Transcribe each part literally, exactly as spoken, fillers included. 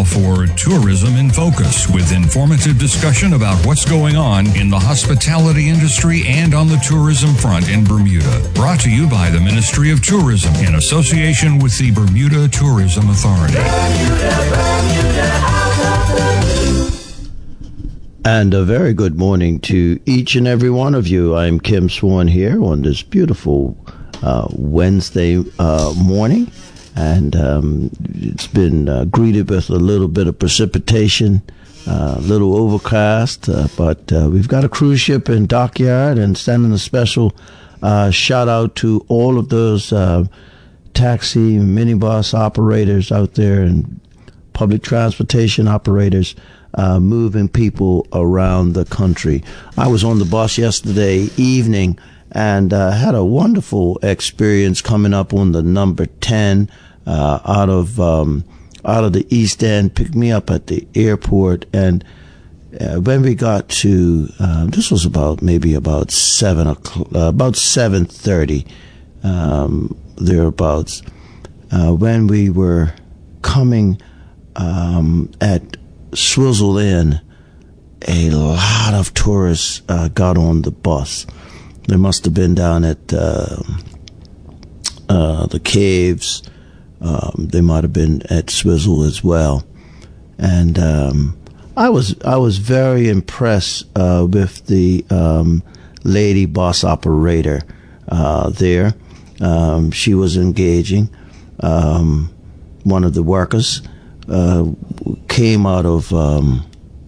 now for Tourism in Focus, with informative discussion about what's going on in the hospitality industry and on the tourism front in Bermuda. Brought to you by the Ministry of Tourism in association with the Bermuda Tourism Authority. Bermuda, Bermuda, out of the blue. And a very good morning to each and every one of you. I'm Kim Swan here on this beautiful uh, Wednesday uh, morning. And um, it's been uh, greeted with a little bit of precipitation, a uh, little overcast, uh, but uh, we've got a cruise ship in dockyard, and sending a special uh, shout out to all of those uh, taxi, minibus operators out there and public transportation operators uh, moving people around the country. I was on the bus yesterday evening and uh, had a wonderful experience coming up on the number ten uh, out of um, out of the East End. Picked me up at the airport, and uh, when we got to uh, this was about maybe about seven o'clock, uh, about seven thirty, um, thereabouts. Uh, when we were coming um, at Swizzle Inn, a lot of tourists uh, got on the bus. They must have been down at uh, uh, the caves. Um, they might have been at Swizzle as well. And um, I was I was very impressed uh, with the um, lady bus operator uh, there. Um, she was engaging. Um, one of the workers uh, came out of. Um,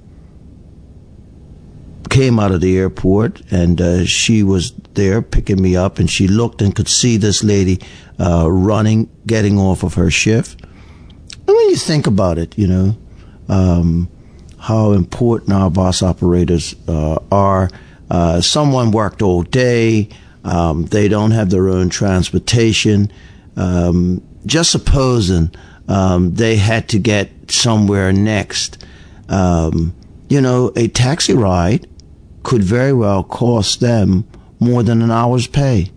came out of the airport, and uh, she was there picking me up, and she looked and could see this lady uh, running, getting off of her shift. And when you think about it, you know, um, how important our bus operators uh, are. Uh, someone worked all day. Um, they don't have their own transportation. Um, just supposing um, they had to get somewhere next. Um, you know, a taxi ride could very well cost them more than an hour's pay.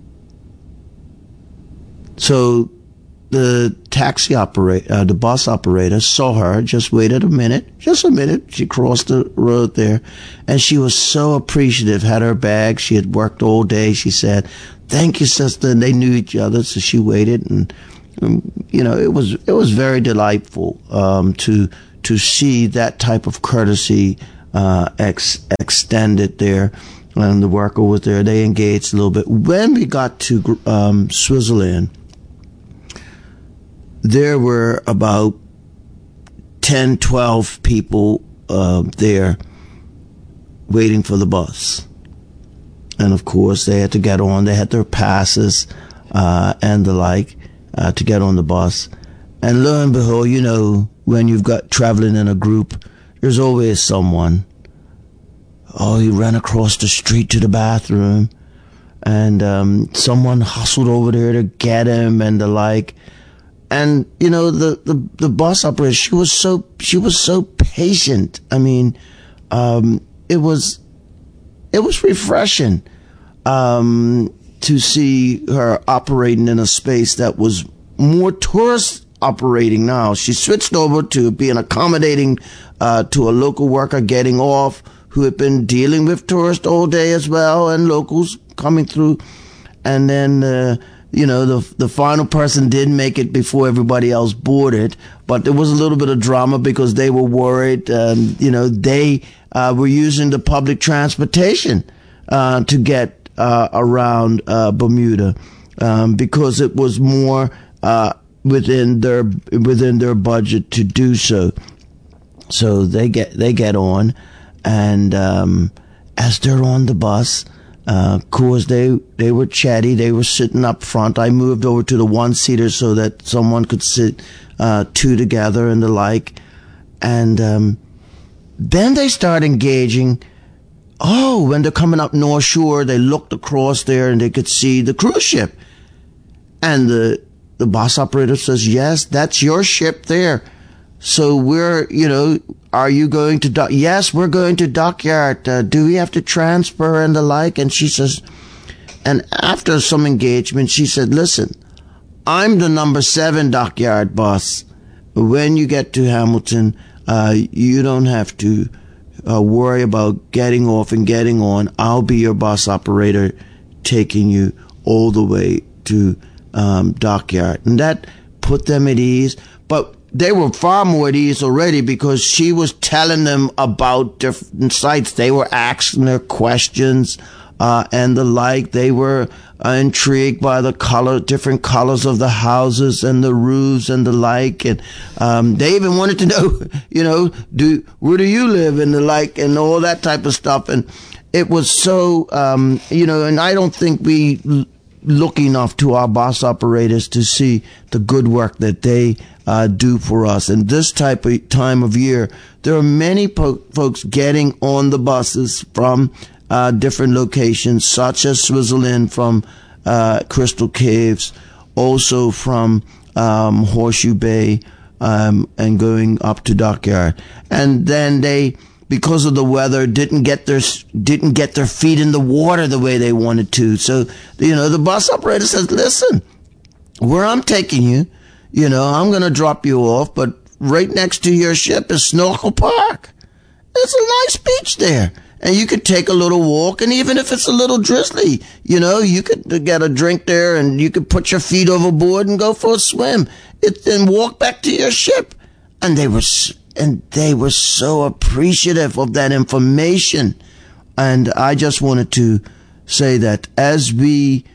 So the taxi operator, uh, the bus operator saw her, just waited a minute, just a minute. She crossed the road there, and she was so appreciative, had her bag. She had worked all day. She said, "Thank you, sister." And they knew each other, so she waited, and, um, you know, it was, it was very delightful, um, to, to see that type of courtesy uh, ex- extended there, and the worker was there. They engaged a little bit. When we got to um, Swizzle Inn, there were about ten, twelve people uh, there waiting for the bus. And, of course, they had to get on. They had their passes uh, and the like uh, to get on the bus. And lo and behold, you know, when you've got traveling in a group, there's always someone. Oh, he ran across the street to the bathroom, and um, someone hustled over there to get him and the like. And, you know, the, the, the bus operator, she was so, she was so patient. I mean, um, it was, it was refreshing, um, to see her operating in a space that was more tourist operating now. She switched over to being accommodating uh, to a local worker getting off who had been dealing with tourists all day as well, and locals coming through. And then, uh, you know, the the final person did make it before everybody else boarded, but there was a little bit of drama because they were worried. Um, you know, they uh, were using the public transportation uh, to get uh, around uh, Bermuda um, because it was more uh, within their within their budget to do so. So they get they get on, and um, as they're on the bus, uh, of course they they were chatty. They were sitting up front. I moved over to the one seater so that someone could sit uh, two together and the like. And um, then they start engaging. Oh, when they're coming up North Shore, they looked across there and they could see the cruise ship. And the the bus operator says, "Yes, that's your ship there. So we're, you know, are you going to dock?" "Yes, we're going to dockyard. Uh, do we have to transfer and the like?" And she says, and after some engagement, she said, "Listen, I'm the number seven dockyard bus, when you get to Hamilton, uh, you don't have to uh, worry about getting off and getting on. I'll be your bus operator, taking you all the way to um, Dockyard. And that put them at ease. But they were far more at ease already because she was telling them about different sites. They were asking her questions uh, and the like. They were uh, intrigued by the color, different colors of the houses and the roofs and the like. And um, they even wanted to know, you know, do where do you live and the like and all that type of stuff. And it was so, um, you know, and I don't think we look enough to our bus operators to see the good work that they uh, do for us. And this type of time of year, there are many po- folks getting on the buses from uh, different locations, such as Switzerland, from uh, Crystal Caves, also from um, Horseshoe Bay, um, and going up to Dockyard. And then they, because of the weather, didn't get their didn't get their feet in the water the way they wanted to. So, you know, the bus operator says, listen, where I'm taking you, you know, I'm going to drop you off, but right next to your ship is Snorkel Park. It's a nice beach there. And you could take a little walk, and even if it's a little drizzly, you know, you could get a drink there, and you could put your feet overboard and go for a swim. It, then walk back to your ship. And they were... And they were so appreciative of that information. And I just wanted to say that as we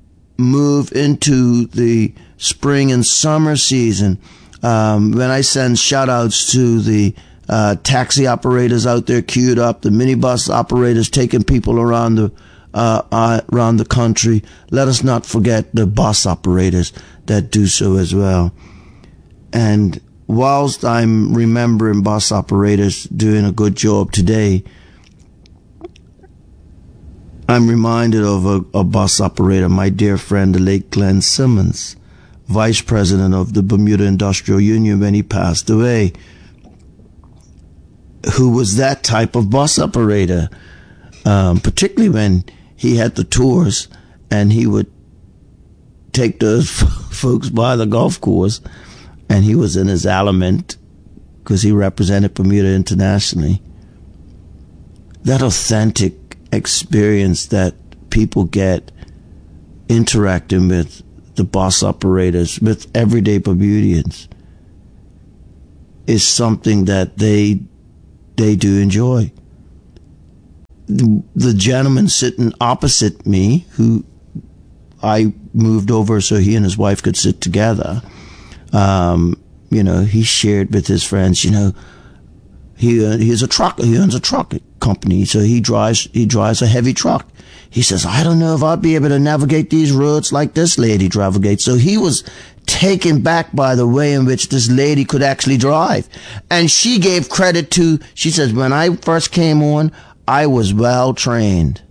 move into the spring and summer season, um, when I send shout outs to the uh, taxi operators out there queued up, the minibus operators taking people around the uh, uh, around the country, let us not forget the bus operators that do so as well. And whilst I'm remembering bus operators doing a good job today, I'm reminded of a, a bus operator, my dear friend, the late Glenn Simmons, vice president of the Bermuda Industrial Union when he passed away, who was that type of bus operator, um, particularly when he had the tours and he would take those folks by the golf course. And he was in his element because he represented Bermuda internationally. That authentic experience that people get interacting with the bus operators, with everyday Bermudians, is something that they they do enjoy. The, the gentleman sitting opposite me, who I moved over so he and his wife could sit together, Um, you know, he shared with his friends, you know, he, uh, he's a truck, he owns a truck company. So he drives, he drives a heavy truck. He says, I don't know if I'll be able to navigate these roads like this lady navigates. So he was taken back by the way in which this lady could actually drive. And she gave credit to, she says, when I first came on, I was well trained.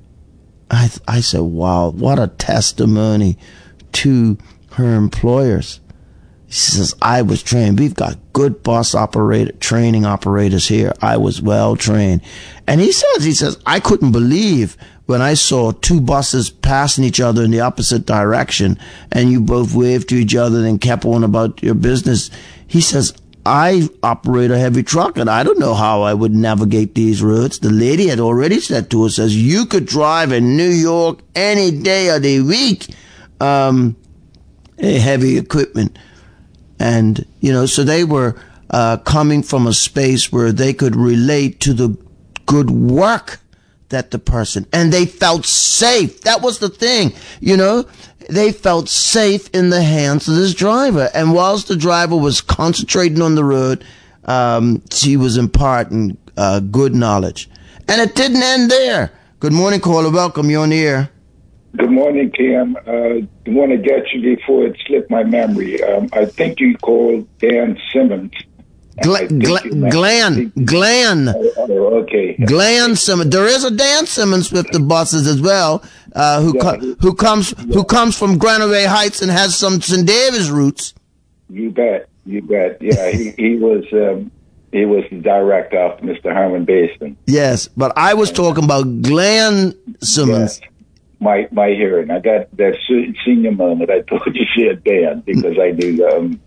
I, I said, wow, what a testimony to her employers. She says, I was trained. We've got good bus operator, training operators here. I was well trained. And he says, he says, I couldn't believe when I saw two buses passing each other in the opposite direction and you both waved to each other and kept on about your business. He says, I operate a heavy truck and I don't know how I would navigate these roads. The lady had already said to us, says, you could drive in New York any day of the week, um, heavy equipment. And, you know, so they were uh, coming from a space where they could relate to the good work that the person, and they felt safe. That was the thing, you know, they felt safe in the hands of this driver. And whilst the driver was concentrating on the road, um, she was imparting uh, good knowledge. And it didn't end there. Good morning, caller. Welcome. You're on the air. Good morning, Cam. Uh, I want to get you before it slipped my memory. Um, I think you called Dan Simmons. Gl- Gl- Glenn, Glenn, oh, oh, okay. Glenn Simmons. There is a Dan Simmons with the buses as well, uh, who yeah, co- who comes yeah. who comes from Granaway Heights and has some Saint Davis roots. You bet, you bet. Yeah, he he was um, he was the director of Mister Herman Basin. Yes, but I was talking about Glenn Simmons. Yes. My my hearing. I got that senior moment. I told you she had Dan because I knew um,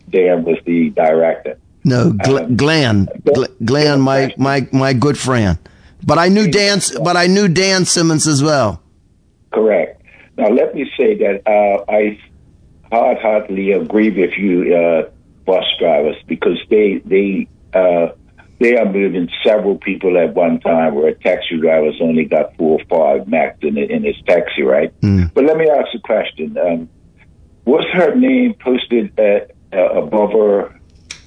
Dan was the director. No, Gl- um, Glenn, Gl- Glenn, my, my, my good friend. But I knew Dan, but I knew Dan Simmons as well. Correct. Now let me say that uh, I hard-heartedly agree with you, uh, bus drivers, because they they uh, they are moving several people at one time, where a taxi driver's only got four or five max in it, in his taxi, right? Mm. But let me ask a question: um, was her name posted at, uh, above her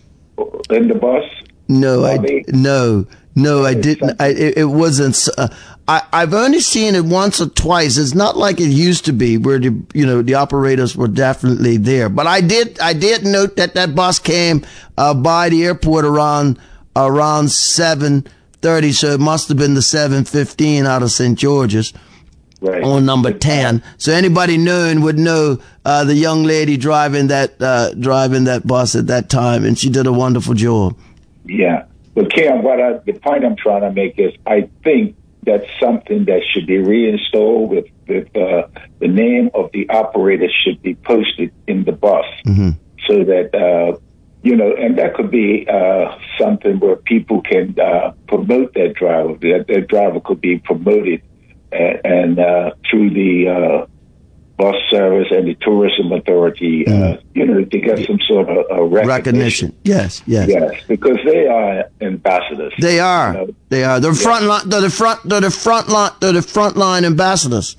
in the bus? No, I they, no. No, I didn't. I, it, it wasn't. Uh, I, I've only seen it once or twice. It's not like it used to be, where the you know the operators were definitely there. But I did. I did note that that bus came uh, by the airport around around seven thirty. So it must have been the seven fifteen out of Saint George's, right, on number ten. So anybody knowing would know uh, the young lady driving that uh, driving that bus at that time, and she did a wonderful job. Yeah. But Cam, what I, the point I'm trying to make is, I think that's something that should be reinstalled. With, with uh, the name of the operator should be posted in the bus, mm-hmm. so that uh, you know, and that could be uh, something where people can uh, promote that driver. That, that driver could be promoted, and, and uh, through the uh, bus service and the tourism authority, mm. uh, you know, to get some sort of uh, recognition. recognition. Yes, yes, yes, because they are ambassadors. They are. You know? They are. They're yeah. front line. They're the front. They're the front line. They're the front line ambassadors.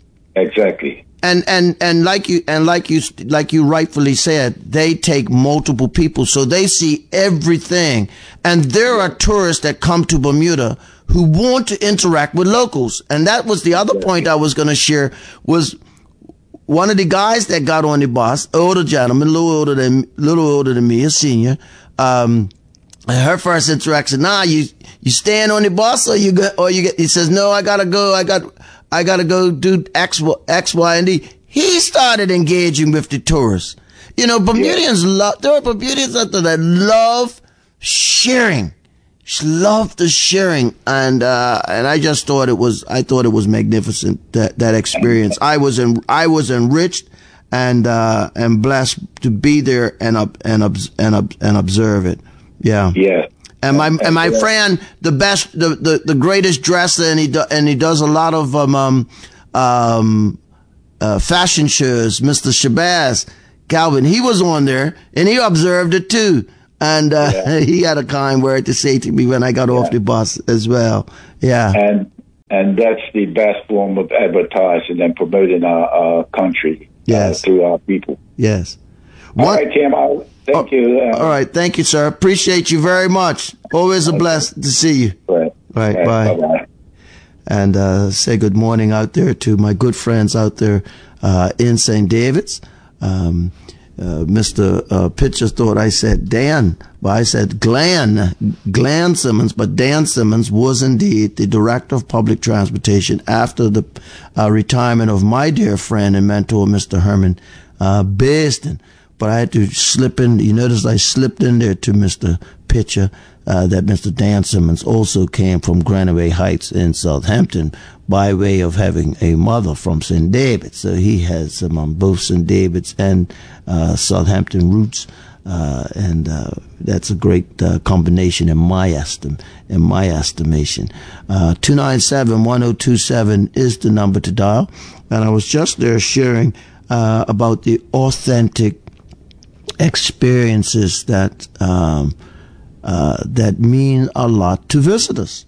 Exactly. And and and like you and like you like you rightfully said, they take multiple people, so they see everything. And there are tourists that come to Bermuda who want to interact with locals, and that was the other point I was going to share. Was one of the guys that got on the bus, older gentleman, a little older than, little older than me, a senior. Um, her first interaction, nah, you, you staying on the bus or you go, or you get, he says, no, I gotta go. I got, I gotta go do X, X, Y, and D. He started engaging with the tourists. You know, Bermudians yeah. love, there are Bermudians out there that love sharing. Love the sharing, and uh, and I just thought it was I thought it was magnificent, that that experience. I was in, I was enriched and uh, and blessed to be there and uh, and and and observe it. Yeah, yeah. And my and my friend, the best, the, the, the greatest dresser, and he do, and he does a lot of um um, um uh, fashion shows. Mister Shabazz Calvin, he was on there and he observed it too. And uh, yeah. he had a kind word to say to me when I got yeah. off the bus as well. Yeah. And and that's the best form of advertising and promoting our, our country yes. uh, through our people. Yes. All One, right, Tim. I'll, thank oh, you. Uh, all right. Thank you, sir. Appreciate you very much. Always a blessing to see you. Right. Right. right bye. Bye-bye. And uh, say good morning out there to my good friends out there uh, in Saint David's. Um Uh, Mister Uh, Pitcher thought I said Dan, but I said Glenn, Glenn Simmons, but Dan Simmons was indeed the Director of Public Transportation after the uh, retirement of my dear friend and mentor, Mister Herman uh, Baisden. But I had to slip in, you notice I slipped in there to Mister Pitcher, uh, that Mister Dan Simmons also came from Granaway Heights in Southampton by way of having a mother from Saint David's. So he has some on both Saint David's and uh, Southampton roots. Uh, and uh, that's a great uh, combination in my estim, in my estimation. Uh, two nine seven, one oh two seven is the number to dial. And I was just there sharing uh, about the authentic experiences that um, uh, that mean a lot to visitors.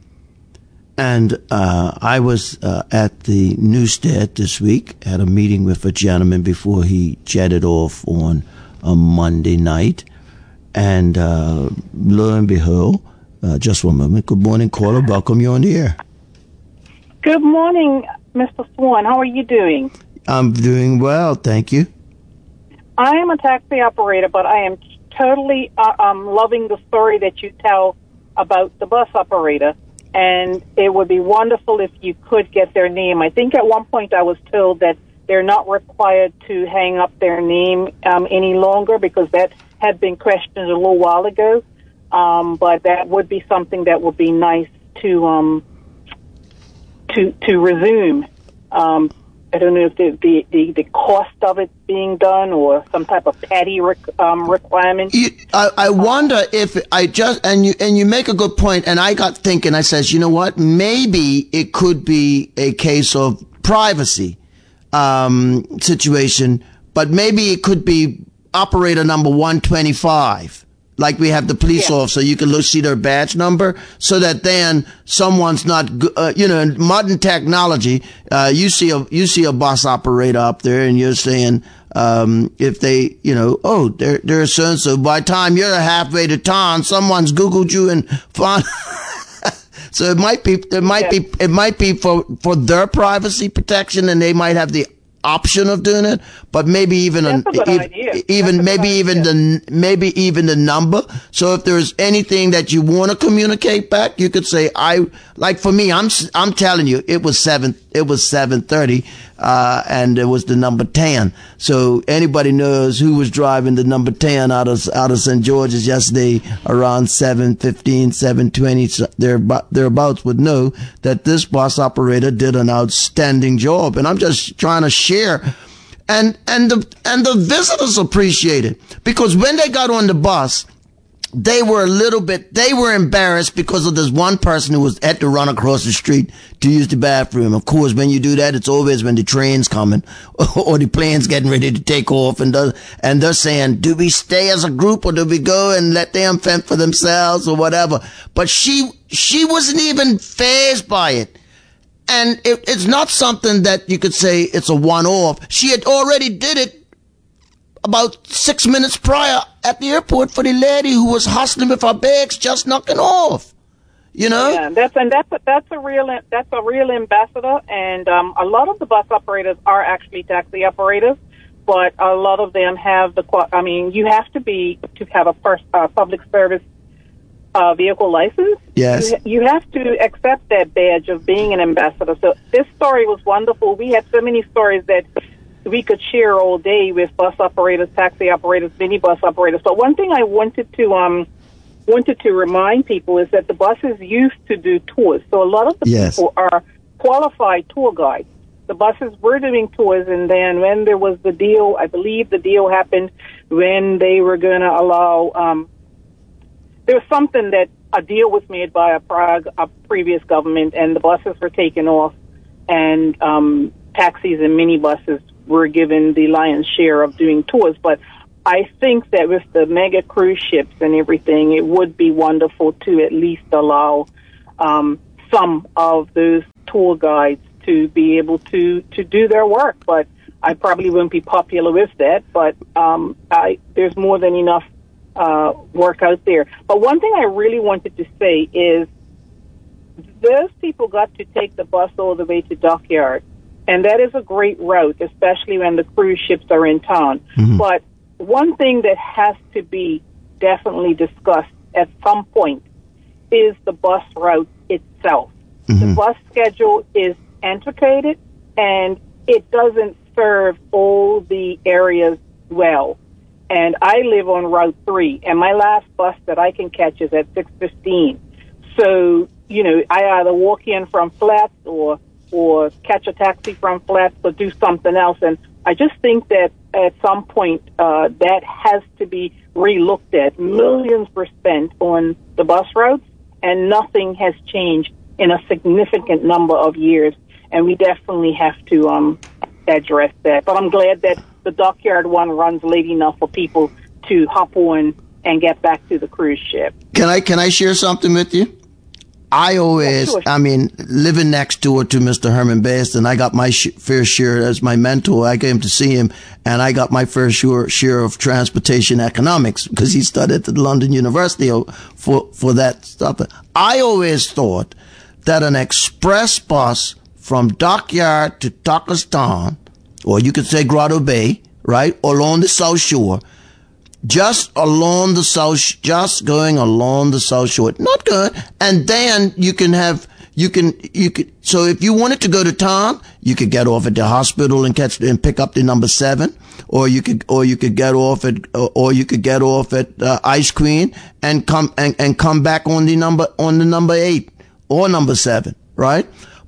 And uh, I was uh, at the Newstead this week, had a meeting with a gentleman before he jetted off on a Monday night. And uh, lo and behold, uh, just one moment. Good morning, caller. Welcome you on the air. Good morning, Mister Swan. How are you doing? I'm doing well, thank you. I am a taxi operator, but I am totally uh, um, loving the story that you tell about the bus operator. And it would be wonderful if you could get their name. I think at one point I was told that they're not required to hang up their name um, any longer because that had been questioned a little while ago. Um, but that would be something that would be nice to um, to to resume. Um, I don't know if the, the, the, the cost of it being done or some type of petty rec, um, requirement. You, I, I wonder if I just, and you, and you make a good point, and I got thinking, I says, you know what, maybe it could be a case of privacy, um, situation, but maybe it could be operator number one twenty-five. Like we have the police yeah. officer, you can look, see their badge number, so that then someone's not, uh, you know, in modern technology, uh, you see a, you see a bus operator up there and you're saying, um, if they, you know, oh, they're, they're so and so. By the time you're halfway to town, someone's Googled you and found, so it might be, it might yeah. be, it might be for, for their privacy protection, and they might have the option of doing it, but maybe even an, even, even maybe even the maybe even the number. So if there's anything that you want to communicate back, you could say, I like for me, I'm I'm telling you, it was seven it was seven thirty, uh, and it was the number ten. So anybody knows who was driving the number ten out of out of Saint George's yesterday around seven fifteen, seven twenty, thereabouts would know that this bus operator did an outstanding job. And I'm just trying to share. And, and the, and the visitors appreciate it, because when they got on the bus, they were a little bit, they were embarrassed because of this one person who was had to run across the street to use the bathroom. Of course, when you do that, it's always when the train's coming or the plane's getting ready to take off, and the, and they're saying, do we stay as a group or do we go and let them fend for themselves or whatever? But she, she wasn't even fazed by it. And it, it's not something that you could say it's a one-off. She had already did it about six minutes prior at the airport for the lady who was hustling with her bags, just knocking off. You know? Yeah, that's and that's a, that's a real that's a real ambassador, and um, a lot of the bus operators are actually taxi operators, but a lot of them have the. I mean, you have to be to have a pers- uh, public service uh, vehicle license. Yes, you, you have to accept that badge of being an ambassador. So this story was wonderful. We had so many stories that we could share all day with bus operators, taxi operators, minibus operators. But one thing I wanted to um wanted to remind people is that the buses used to do tours. So a lot of the yes. people are qualified tour guides. The buses were doing tours, and then when there was the deal, I believe the deal happened when they were going to allow. Um, there was something that a deal was made by a, Prague, a previous government, and the buses were taken off, and um, taxis and minibuses were given the lion's share of doing tours. But I think that with the mega cruise ships and everything, it would be wonderful to at least allow um, some of those tour guides to be able to, to do their work. But I probably wouldn't be popular with that. But um, I, there's more than enough uh, work out there. But one thing I really wanted to say is those people got to take the bus all the way to Dockyard. And that is a great route, especially when the cruise ships are in town. Mm-hmm. But one thing that has to be definitely discussed at some point is the bus route itself. Mm-hmm. The bus schedule is antiquated, and it doesn't serve all the areas well. And I live on Route three, and my last bus that I can catch is at six fifteen. So, you know, I either walk in from Flats or or catch a taxi from Flats or do something else. And I just think that at some point uh, that has to be re-looked at. Millions were spent on the bus routes, and nothing has changed in a significant number of years. And we definitely have to um, address that. But I'm glad that the Dockyard one runs late enough for people to hop on and get back to the cruise ship. Can I can I share something with you? I always, yeah, sure. I mean, living next door to Mister Herman Baston, I got my sh- fair share as my mentor. I came to see him, and I got my fair share, share of transportation economics because he studied at the London University for, for that stuff. I always thought that an express bus from Dockyard to Tuckerstown, or you could say Grotto Bay, right, along the South Shore, just along the south, just going along the South Shore, not good. And then you can have, you can, you could, so if you wanted to go to town, you could get off at the hospital and catch, and pick up the number seven, or you could, or you could get off at, or you could get off at uh, Ice Queen and come, and, and come back on the number, on the number eight or number seven, right?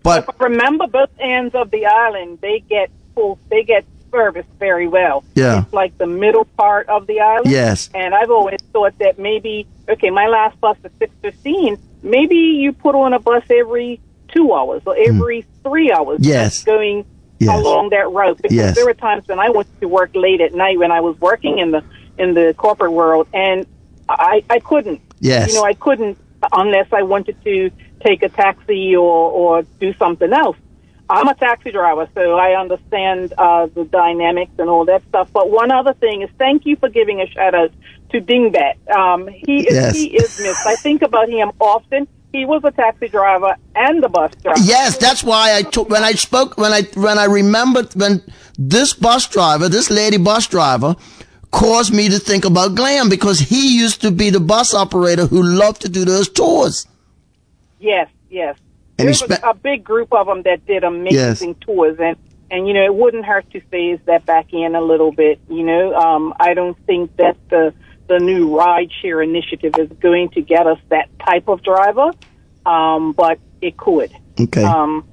But if I remember, both ends of the island, they get full, they get serviced very well. Yeah. It's like the middle part of the island. Yes. And I've always thought that maybe, okay, my last bus is six fifteen. Maybe you put on a bus every two hours or every mm. three hours. Yes. Going yes. along that route. Because yes. there were times when I went to work late at night when I was working in the in the corporate world, and I, I couldn't. Yes. You know, I couldn't unless I wanted to take a taxi or, or do something else. I'm a taxi driver, so I understand uh, the dynamics and all that stuff. But one other thing is, thank you for giving a shout out to Dingbat. Um, he is yes. he is missed. I think about him often. He was a taxi driver and the bus driver. Yes, that's why I took when I spoke when I when I remembered when this bus driver, this lady bus driver, caused me to think about Glam, because he used to be the bus operator who loved to do those tours. Yes, yes. And there he was spe- a big group of them that did amazing yes. tours, and, and, you know, it wouldn't hurt to phase that back in a little bit, you know. Um, I don't think that the the new rideshare initiative is going to get us that type of driver, um, but it could. Okay. Um,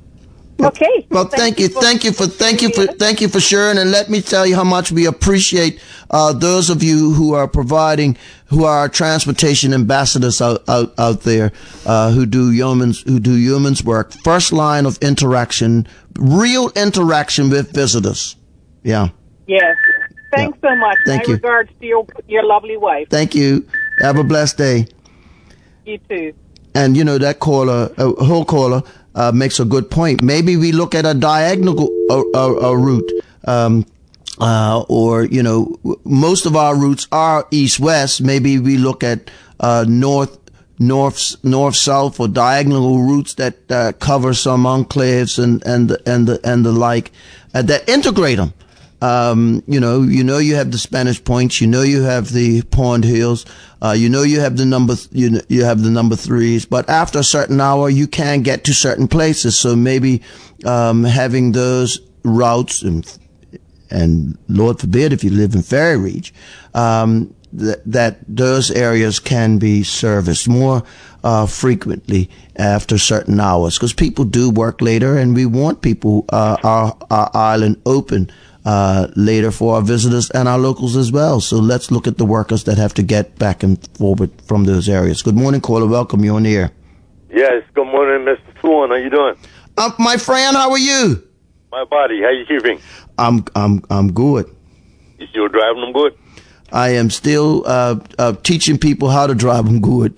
okay. Well, thank, thank you, thank you for, thank you for, thank you for sharing. And let me tell you how much we appreciate uh, those of you who are providing, who are our transportation ambassadors out out, out there, uh, who do yeoman's who do yeoman's work. First line of interaction, real interaction with visitors. Yeah. Yes. Thanks yeah. so much. Thank My you. regards to your your lovely wife. Thank you. Have a blessed day. You too. And you know that caller, uh, whole caller. Uh, makes a good point. Maybe we look at a diagonal uh, uh, uh, route, um, uh, or, you know, most of our routes are east-west. Maybe we look at uh, north, north, north-south, or diagonal routes that uh, cover some enclaves and and the, and the and the like, uh, that integrate them. Um, you know, you know, you have the Spanish Points, you know, you have the Pond Hills, uh, you know, you have the number, th- you, you have the number threes, but after a certain hour, you can get to certain places. So maybe, um, having those routes and, and Lord forbid if you live in Ferry Reach, um, th- that those areas can be serviced more, uh, frequently after certain hours, because people do work later, and we want people, uh, our, our island open Uh, later for our visitors and our locals as well. So let's look at the workers that have to get back and forward from those areas. Good morning, caller. Welcome. You're on the air. Yes. Good morning, Mister Swan. How you doing? Uh, my friend, how are you? My body. How you keeping? I'm I'm I'm good. You still driving them good? I am still uh, uh, teaching people how to drive them good.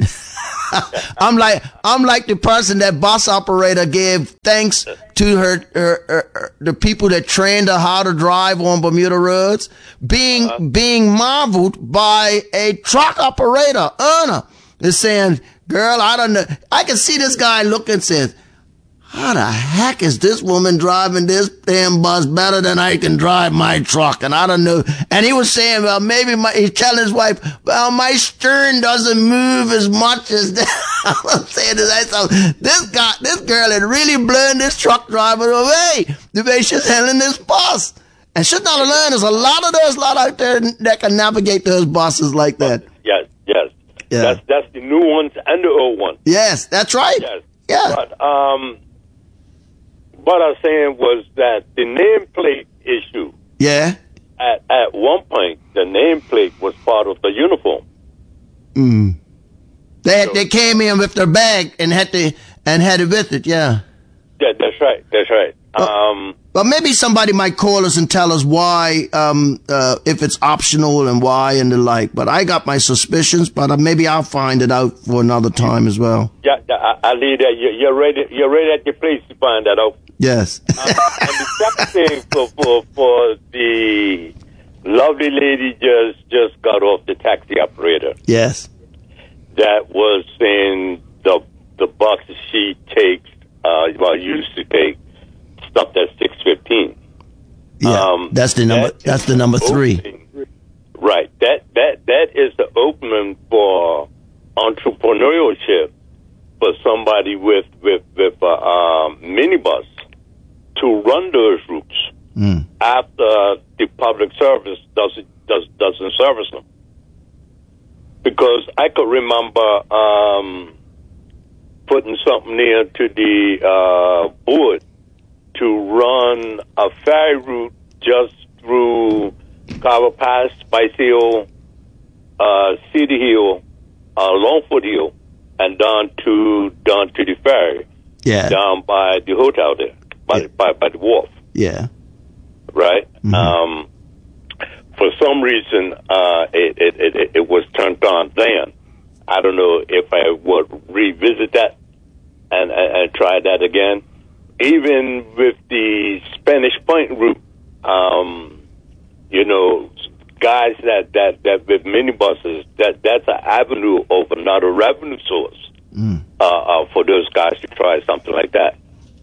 I'm like I'm like the person that bus operator gave thanks to her, her, her, her the people that trained her how to drive on Bermuda roads, being uh-huh. being marveled by a truck operator, Erna, is saying, "Girl, I don't know." I can see this guy looking, says, "How the heck is this woman driving this damn bus better than I can drive my truck?" And I don't know. And he was saying, well, maybe my, he's telling his wife, well, my stern doesn't move as much as that. I'm saying to myself, this guy, this girl had really blown this truck driver away, the way she's handling this bus. And she's not alone. There's a lot of those lot out there that can navigate those buses like that. Yes, yes. Yeah. That's, that's the new ones and the old ones. Yes, that's right. Yes. Yeah. But, um, what I was saying was that the nameplate issue. Yeah. At at one point, the nameplate was part of the uniform. Mm. They had, so, they came in with their bag and had to and had it with it. Yeah. Yeah, that's right. That's right. Well, um. Well, maybe somebody might call us and tell us why, um, uh, if it's optional and why and the like. But I got my suspicions, but uh, maybe I'll find it out for another time as well. Yeah, I, I leave that. You're, you're ready. You're ready at your place to find that out. Yes. um, and the second thing for, for for the lovely lady just just got off the taxi operator. Yes. That was saying the the bus she takes, uh, well, used to take, stopped at six fifteen. Yeah, um, that's the number. That that's the number three. Opening. Right. That that that is the opening for entrepreneurship for somebody with with with a um, minibus to run those routes mm. after the public service doesn't does doesn't service them. Because I could remember um, putting something in to the uh, board to run a ferry route just through Carver Pass, Spice Hill, uh, City Hill, uh, Longford Hill, and down to down to the ferry. Yeah. Down by the hotel there, by, yeah. by, by the wharf. Yeah. Right? Mm-hmm. Um, for some reason, uh, it, it, it, it was turned on then. I don't know if I would revisit that and, and, and try that again. Even with the Spanish Point route, um, you know, guys that, that, that with minibuses, that, that's an avenue of another revenue source. Mm. Uh, uh, for those guys to try something like that.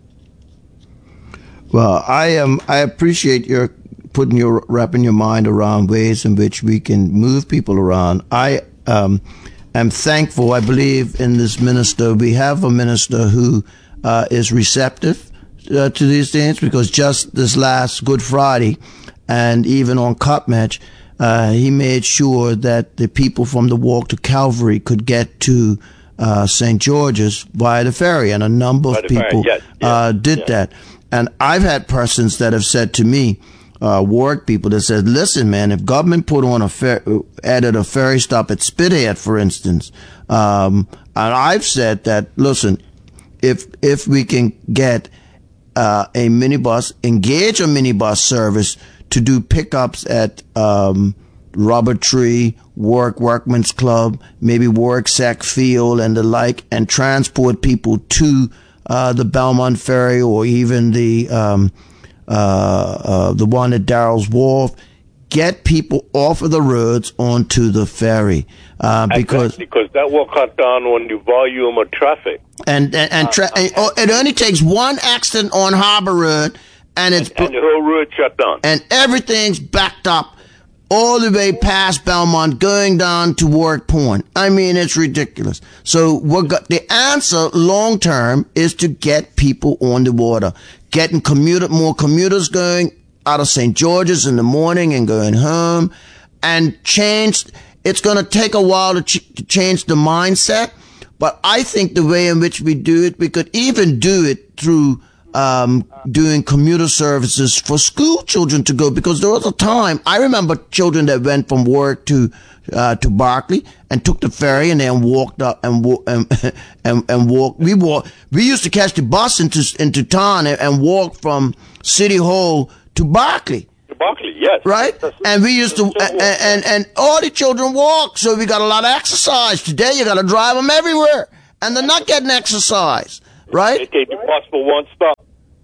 Well, I am. Um, I appreciate your putting your wrapping your mind around ways in which we can move people around. I um, am thankful. I believe in this minister. We have a minister who uh, is receptive uh, to these things, because just this last Good Friday, and even on Cup Match, uh, he made sure that the people from the walk to Calvary could get to Uh, Saint George's via the ferry, and a number of people yes, yes, uh, did yes. that. And I've had persons that have said to me, uh, work people that said, listen, man, if government put on a fer- added a ferry stop at Spithead, for instance, um, and I've said that, listen, if if we can get uh, a minibus, engage a minibus service to do pickups at um, Rubber Tree, Warwick Workman's Club, maybe Warwick Sack Field and the like, and transport people to uh, the Belmont Ferry, or even the um, uh, uh, the one at Darrell's Wharf. Get people off of the roads onto the ferry, uh, because exactly, because that will cut down on the volume of traffic. And and, and, tra- and oh, it only takes one accident on Harbor Road, and it's and, and the whole road shut down, and everything's backed up all the way past Belmont, going down to Warwick Point. I mean, it's ridiculous. So we're got, the answer long term is to get people on the water, getting commuter, more commuters going out of Saint George's in the morning and going home, and change. It's going to take a while to, ch- to change the mindset, but I think the way in which we do it, we could even do it through Um, doing commuter services for school children to go, because there was a time, I remember children that went from Warwick to uh, to Berkeley and took the ferry and then walked up and wa- and, and and walked. We walk. We used to catch the bus into into town and, and walk from City Hall to Berkeley. To Berkeley, yes. Right, and we used to, and, and and all the children walk, so we got a lot of exercise. Today, you got to drive them everywhere, and they're not getting exercise. Right? They take the bus for one stop.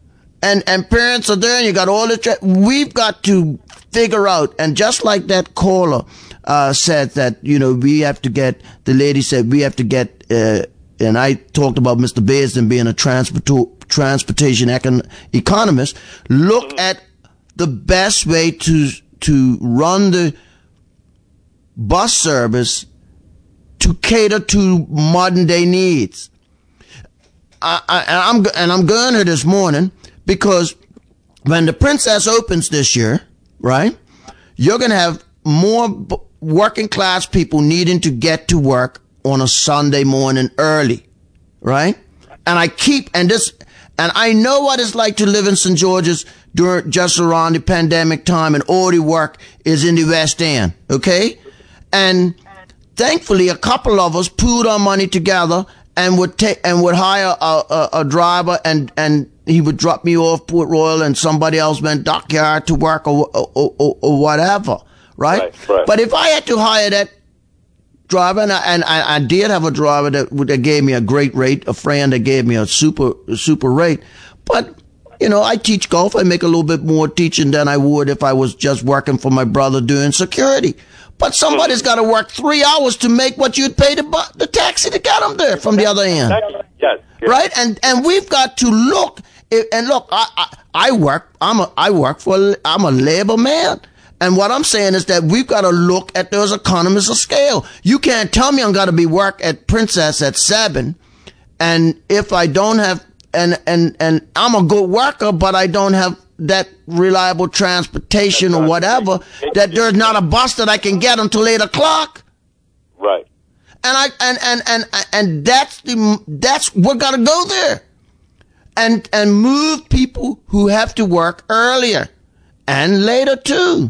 And and parents are there, and you got all the. Tra- We've got to figure out, and just like that caller uh, said that, you know, we have to get. The lady said we have to get. Uh, and I talked about Mister Baisden being a transport transportation econ- economist. Look mm-hmm. at the best way to to run the bus service to cater to modern day needs. I, I, and I'm and I'm going here this morning because when the Princess opens this year, right, you're going to have more b- working class people needing to get to work on a Sunday morning early, right? And I keep and this and I know what it's like to live in Saint George's during just around the pandemic time, and all the work is in the West End, okay? And thankfully, a couple of us pooled our money together and would take and would hire a, a, a driver, and, and he would drop me off Port Royal, and somebody else went Dockyard to work, or or, or, or whatever, right? Right, right? But if I had to hire that driver, and I, and I, I did have a driver that, that gave me a great rate, a friend that gave me a super super rate, but you know, I teach golf. I make a little bit more teaching than I would if I was just working for my brother doing security. But somebody's got to work three hours to make what you'd pay the bu- the taxi to get them there from the other end. Yes, yes. Right? And and we've got to look. And look, I, I I work. I'm a I work for. I'm a labor man. And what I'm saying is that we've got to look at those economies of scale. You can't tell me I'm got to be work at Princess at seven, and if I don't have and and and I'm a good worker, but I don't have that reliable transportation or whatever, that there's not a bus that I can get until eight o'clock. Right. And I and and and and that's the that's we're gonna go there, and and move people who have to work earlier and later too.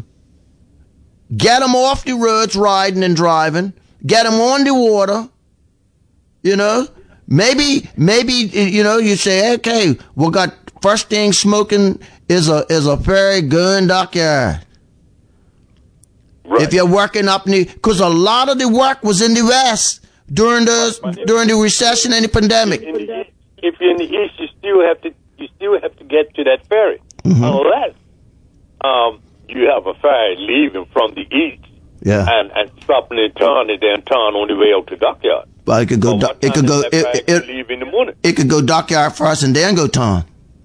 Get them off the roads riding and driving. Get them on the water. You know, maybe maybe you know you say, okay, we got first thing smoking is a is a ferry going dockyard. Right. If you're working up in the, because a lot of the work was in the West during the during the recession and the pandemic. In the east, if you're in the East, you still have to you still have to get to that ferry, Mm-hmm. unless um, you have a ferry leaving from the east Yeah, and, and stopping in town and then town on the way out to dockyard. but it could go. But what It could time go. does that It, ferry it, leave in the morning. it could go dockyard first and then go town.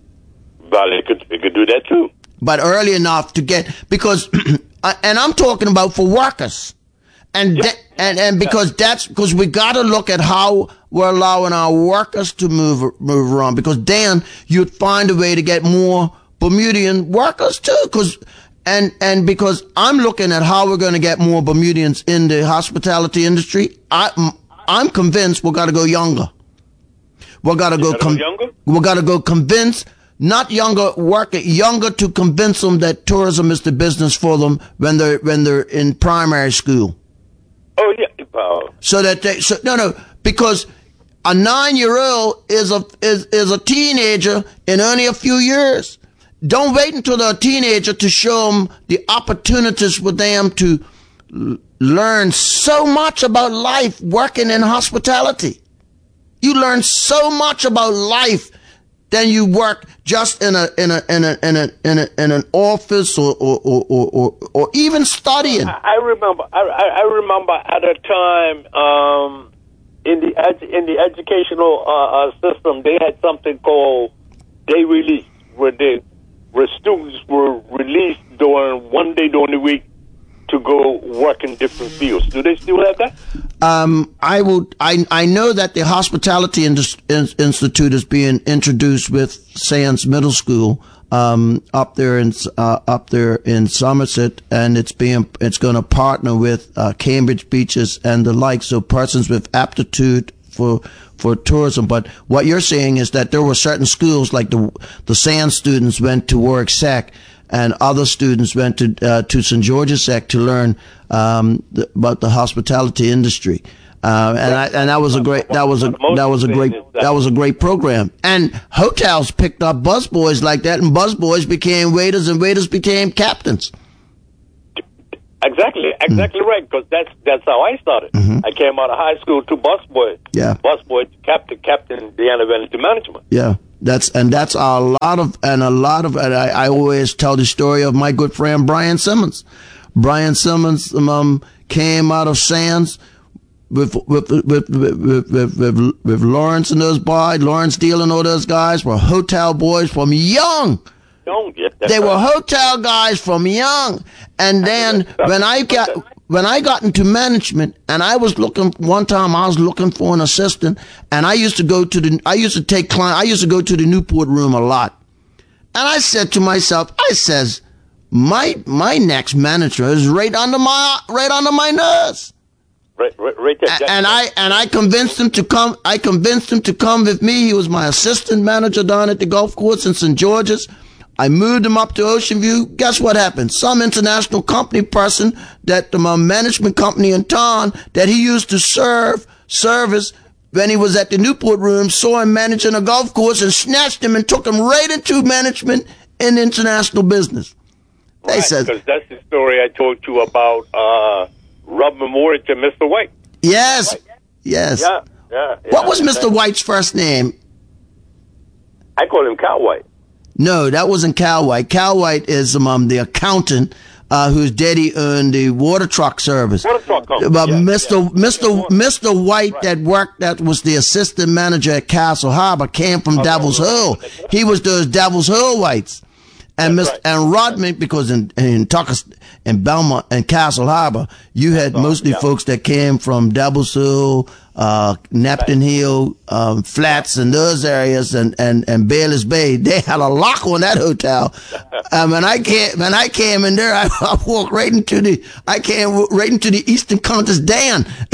Well, it could it could do that too. But early enough to get, because, and I'm talking about for workers. And, Yeah. that, and, and because that's, because we got to look at how we're allowing our workers to move, move around. Because then you'd find a way to get more Bermudian workers too. Cause, and, and because I'm looking at how we're going to get more Bermudians in the hospitality industry, I, I'm convinced we've got to go younger. We've got to go, gotta go younger? we got to go convince, not younger worker, younger to convince them that tourism is the business for them when they're when they're in primary school. Oh yeah, uh, So that they, so no, no, because a nine-year-old is a is is a teenager in only a few years. Don't wait until they're a teenager to show them the opportunities for them to l- learn so much about life working in hospitality. You learn so much about life than you work just in a in a in a in a in, a, in an office or or, or or or or even studying. I remember. I, I I remember at a time um, in the edu- in the educational uh, uh, system, they had something called day release, where they where students were released during one day during the week to go work in different fields. Do they still have that? Um, I will. I I know that the Hospitality Indus- In- Institute is being introduced with Sands Middle School um, up there in uh, up there in Somerset, and it's being it's going to partner with uh, Cambridge Beaches and the like. So persons with aptitude for for tourism. But what you're saying is that there were certain schools, like the the Sands students went to Warwick Sec, and other students went to uh, to Saint George's Sec to learn um, th- about the hospitality industry, uh, and I, and that was a great that was a that was a great that was a great program. And hotels picked up busboys like that, and busboys became waiters, and waiters became captains. Exactly, exactly mm. right. Because that's that's how I started. Mm-hmm. I came out of high school to busboy, Yeah. busboy to captain, captain the Vanity Management. Yeah, that's and that's a lot of and a lot of. And I, I always tell the story of my good friend Brian Simmons. Brian Simmons um, came out of Sands with with with with, with, with, with, with Lawrence and those boys. Lawrence Deal and all those guys were hotel boys from young. Don't get that. They right. were hotel guys from young, and then when I got when I got into management, and I was looking one time, I was looking for an assistant, and I used to go to the I used to take client I used to go to the Newport room a lot, and I said to myself, I says, my my next manager is right under my right under my nose. Right, right, right there. A- And I and I convinced him to come. I convinced him to come with me. He was my assistant manager down at the golf course in Saint George's. I moved him up to Ocean View. Guess what happened? Some international company person that the um, management company in town that he used to serve service when he was at the Newport room saw him managing a golf course and snatched him and took him right into management in international business. They right, said, because that's the story I told you about uh, Rob Memorial to Mister White. yes, yes. Yeah, yeah. What yeah, was Mister White's first name? I call him Cal White. No, that wasn't Cal White. Cal White is um, the accountant uh, whose daddy owned the water truck service. Water truck company. But Yeah, Mister yeah. Mister Yeah, Mister White right. that worked, that was the assistant manager at Castle Harbor, came from Okay, Devil's right. Hill. He was those Devil's Hill Whites. And That's Mister right. and Rodman, because in in Tuckers, in Belmont and Castle Harbor, you had mostly yeah. folks that came from Devil's Hill, uh, Napton Hill, um, Flats, and those areas, and and and Bayless Bay. They had a lock on that hotel. um, when I came when I came in there, I, I walked right into the I came right into the Eastern Countess Dan.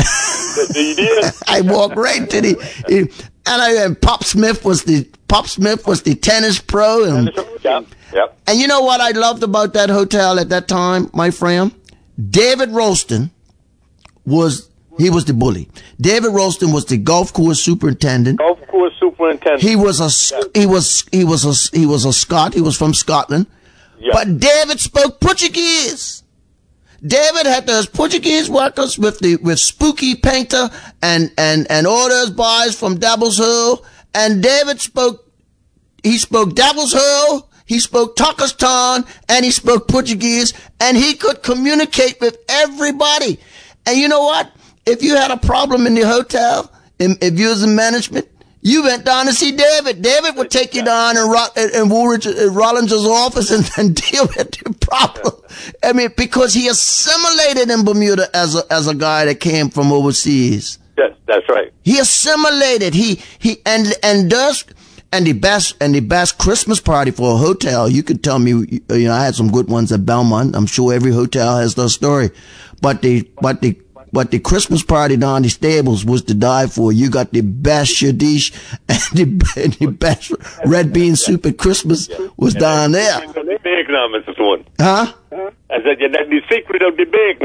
You did? I walked right to the, and I and Pop Smith was the Pop Smith was the tennis pro, and Yep, yep. and you know what I loved about that hotel at that time, my friend? David Rolston was he was the bully. David Rolston was the golf course superintendent. Golf course superintendent. He was a he was he was a he was a Scot. He was from Scotland, Yep. but David spoke Portuguese. David had those Portuguese workers with the with Spooky Painter and and and all those boys from Devil's Hill. And David spoke. He spoke Devil's Hill. He spoke Takistan, and he spoke Portuguese, and he could communicate with everybody. And you know what? If you had a problem in the hotel, and if you was in management, you went down to see David. David would take you down in, Ro- in Woolridge, in Rollins's office and, and deal with the problem. I mean, because he assimilated in Bermuda as a as a guy that came from overseas. Yes, that's right. He assimilated. He he and and does and the best and the best Christmas party for a hotel. You could tell me, you know, I had some good ones at Belmont. I'm sure every hotel has their story, but the but the. But the Christmas party down the stables was to die for. You got the best Shadish and the, and the best red bean soup at Christmas was down there. The big now, Mister Swan. Huh? I said, yeah, that's the secret of the big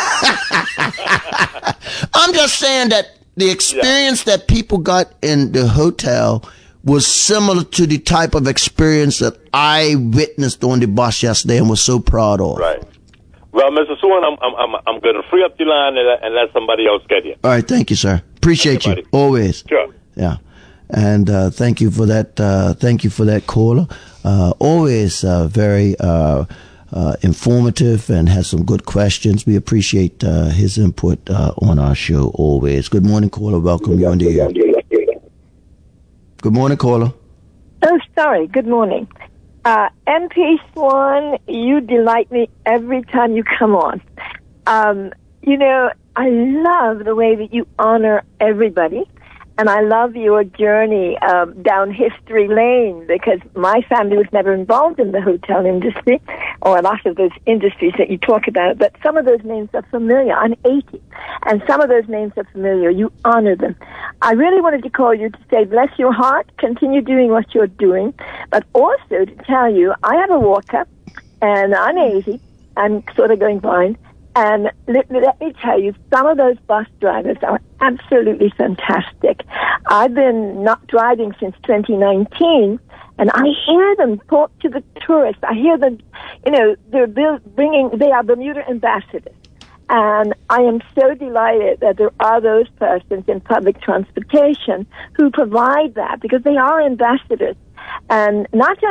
now. I'm just saying that the experience that people got in the hotel was similar to the type of experience that I witnessed on the bus yesterday and was so proud of. Right. Well, Mister Swan, I'm I'm I'm, I'm going to free up the line and, and let somebody else get you. All right, thank you, sir. Appreciate you, buddy. always. Sure. Yeah, and uh, thank you for that. Uh, thank you for that caller. Uh, always uh, very uh, uh, informative and has some good questions. We appreciate uh, his input uh, on our show always. Good morning, caller. Welcome you on the air. Good morning, caller. Oh, sorry. Good morning. Uh, M P Swan, you delight me every time you come on. Um, you know, I love the way that you honor everybody, and I love your journey um, down history lane, because my family was never involved in the hotel industry, or a lot of those industries that you talk about, but some of those names are familiar. I'm eighty, and some of those names are familiar. You honor them. I really wanted to call you to say, bless your heart, continue doing what you're doing, but also to tell you, I have a walker, and I'm eighty, I'm sort of going blind, and let, let me tell you, some of those bus drivers are absolutely fantastic. I've been not driving since twenty nineteen, and I hear them talk to the tourists. I hear them, you know, they're bringing, they are Bermuda ambassadors. And I am so delighted that there are those persons in public transportation who provide that, because they are ambassadors. And not just